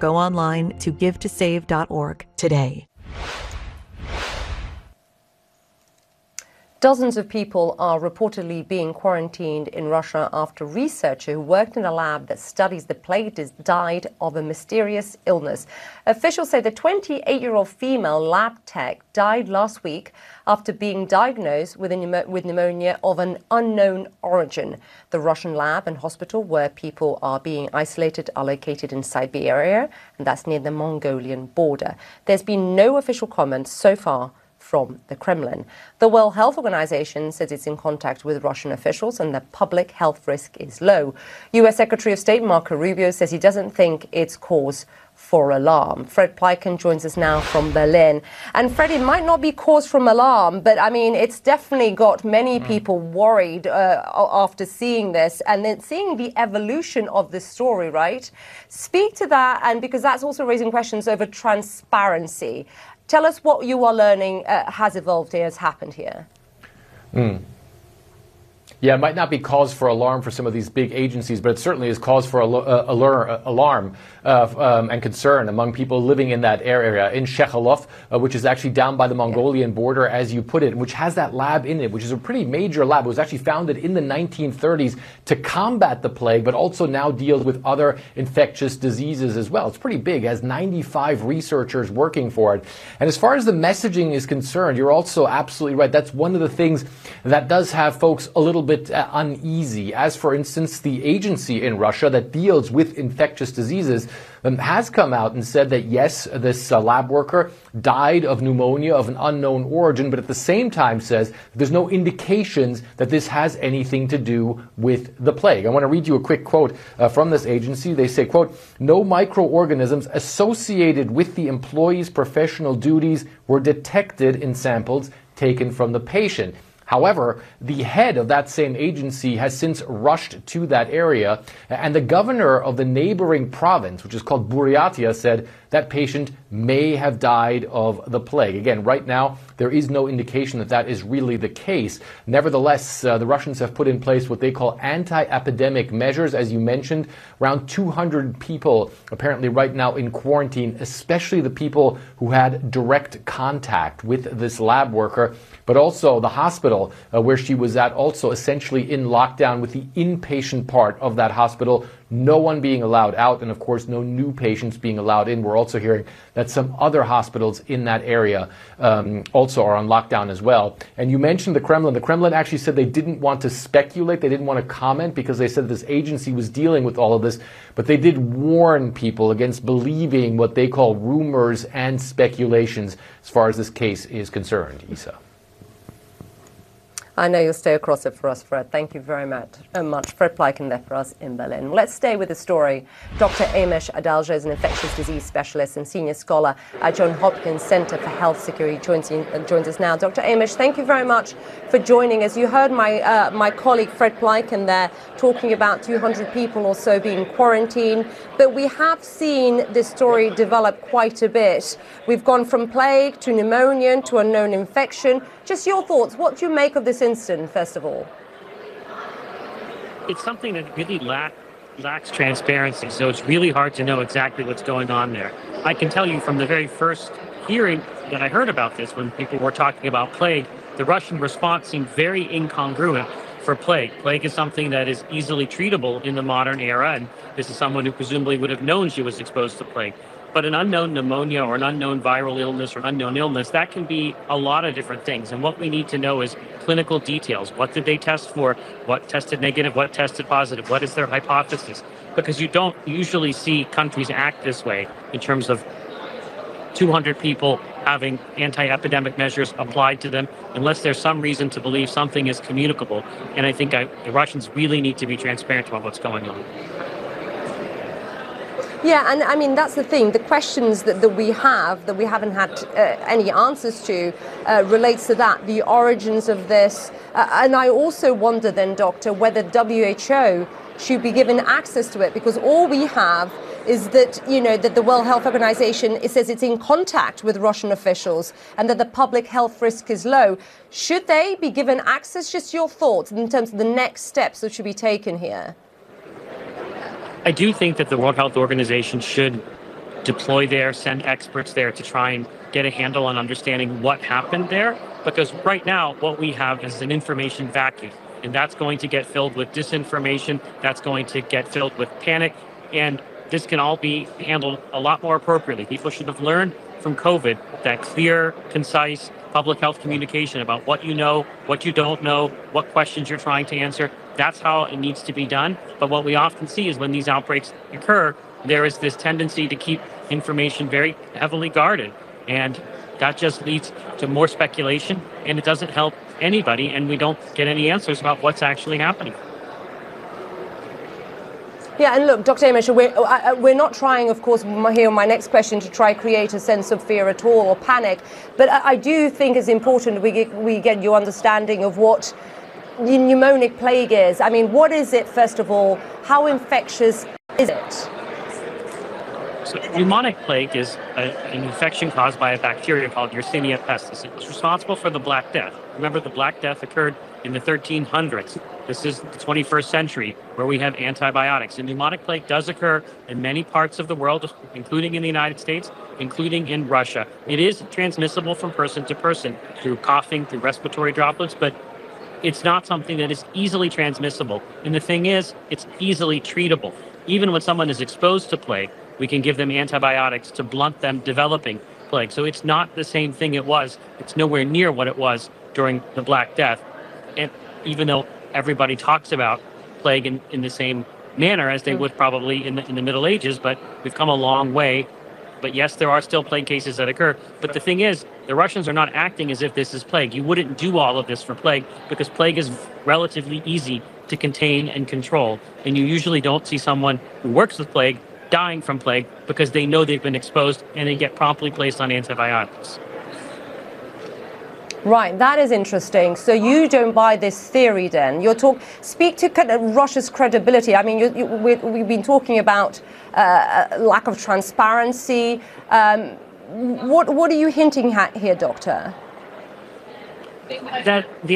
go online to givetosave.org today. Dozens of people are reportedly being quarantined in Russia after a researcher who worked in a lab that studies the plague died of a mysterious illness. Officials say the 28-year-old female lab tech died last week after being diagnosed with pneumonia of an unknown origin. The Russian lab and hospital where people are being isolated are located in Siberia, and that's near the Mongolian border. There's been no official comment so far from the Kremlin. The World Health Organization says it's in contact with Russian officials and the public health risk is low. U.S. Secretary of State Marco Rubio says he doesn't think it's cause for alarm. Fred Pleitgen joins us now from Berlin. And Fred, it might not be cause for alarm, but I mean, it's definitely got many people worried after seeing this and then seeing the evolution of this story, right? Speak to that, and because that's also raising questions over transparency. Tell us what you are learning has evolved here, has happened here. Yeah, it might not be cause for alarm for some of these big agencies, but it certainly is cause for alarm and concern among people living in that area, in Shekhelov, which is actually down by the Mongolian border, as you put it, which has that lab in it, which is a pretty major lab. It was actually founded in the 1930s to combat the plague, but also now deals with other infectious diseases as well. It's pretty big, it has 95 researchers working for it. And as far as the messaging is concerned, you're also absolutely right. That's one of the things that does have folks a little bit uneasy, as for instance the agency in Russia that deals with infectious diseases has come out and said that yes, this lab worker died of pneumonia of an unknown origin, but at the same time says there's no indications that this has anything to do with the plague. I want to read you a quick quote from this agency. They say, quote, "No microorganisms associated with the employee's professional duties were detected in samples taken from the patient." However, the head of that same agency has since rushed to that area, and the governor of the neighboring province, which is called Buryatia, said that patient may have died of the plague. Again, right now, there is no indication that that is really the case. Nevertheless, the Russians have put in place what they call anti-epidemic measures. As you mentioned, around 200 people apparently right now in quarantine, especially the people who had direct contact with this lab worker, but also the hospital where she was at, also essentially in lockdown with the inpatient part of that hospital. No one being allowed out, and of course no new patients being allowed in. We're also hearing that some other hospitals in that area also are on lockdown as well. And you mentioned the Kremlin. The Kremlin actually said they didn't want to speculate, they didn't want to comment, because they said this agency was dealing with all of this, but they did warn people against believing what they call rumors and speculations as far as this case is concerned. Isa. I know you'll stay across it for us, Fred. Thank you very much. Fred Pleitgen there for us in Berlin. Let's stay with the story. Dr. Amish Adalja is an infectious disease specialist and senior scholar at Johns Hopkins Center for Health Security. Joins us now. Dr. Amish, thank you very much for joining us. You heard my colleague Fred Pleitgen there talking about 200 people or so being quarantined, but we have seen this story develop quite a bit. We've gone from plague to pneumonia to unknown infection. Just your thoughts. What do you make of this incident, first of all? It's something that really lacks transparency, so it's really hard to know exactly what's going on there. I can tell you from the very first hearing that I heard about this, when people were talking about plague, the Russian response seemed very incongruent for plague. Plague is something that is easily treatable in the modern era, and this is someone who presumably would have known she was exposed to plague. But an unknown pneumonia or an unknown viral illness or an unknown illness, that can be a lot of different things. And what we need to know is clinical details. What did they test for? What tested negative? What tested positive? What is their hypothesis? Because you don't usually see countries act this way in terms of 200 people having anti-epidemic measures applied to them unless there's some reason to believe something is communicable. And I think the Russians really need to be transparent about what's going on. Yeah, and I mean, that's the thing. The questions that we haven't had any answers to relates to that, the origins of this. And I also wonder then, Doctor, whether WHO should be given access to it, because all we have is that, that the World Health Organization, it says it's in contact with Russian officials and that the public health risk is low. Should they be given access? Just your thoughts in terms of the next steps that should be taken here. I do think that the World Health Organization should deploy there, send experts there to try and get a handle on understanding what happened there. Because right now, what we have is an information vacuum, and that's going to get filled with disinformation, that's going to get filled with panic, and this can all be handled a lot more appropriately. People should have learned from COVID that clear, concise public health communication about what you know, what you don't know, what questions you're trying to answer. That's how it needs to be done. But what we often see is when these outbreaks occur, there is this tendency to keep information very heavily guarded. And that just leads to more speculation, and it doesn't help anybody, and we don't get any answers about what's actually happening. Yeah, and look, Dr. Amish, we're not trying, of course, here on my next question, to try create a sense of fear at all or panic, but I do think it's important we get your understanding of what the pneumonic plague is. I mean, what is it, first of all? How infectious is it? So pneumonic plague is an infection caused by a bacteria called Yersinia pestis. It's responsible for the Black Death. Remember, the Black Death occurred in the 1300s. This is the 21st century where we have antibiotics. And pneumonic plague does occur in many parts of the world, including in the United States, including in Russia. It is transmissible from person to person through coughing, through respiratory droplets, but it's not something that is easily transmissible. And the thing is, it's easily treatable. Even when someone is exposed to plague, we can give them antibiotics to blunt them developing plague. So it's not the same thing it was. It's nowhere near what it was during the Black Death. And even though everybody talks about plague in the same manner as they would probably in the Middle Ages, but we've come a long way. But yes, there are still plague cases that occur. But the thing is, the Russians are not acting as if this is plague. You wouldn't do all of this for plague because plague is relatively easy to contain and control. And you usually don't see someone who works with plague dying from plague because they know they've been exposed and they get promptly placed on antibiotics. Right, that is interesting. So you don't buy this theory then? Speak to kind of Russia's credibility. I mean, we've been talking about lack of transparency. What are you hinting at here, Doctor? That the